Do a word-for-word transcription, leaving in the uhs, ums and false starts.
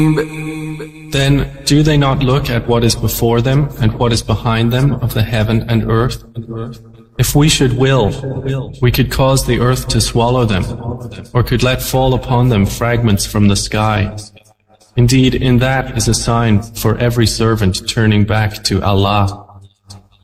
Then do they not look at what is before them and what is behind them of the heaven and earth? If we should will, we could cause the earth to swallow them, or could let fall upon them fragments from the sky. Indeed, in that is a sign for every servant turning back to Allah.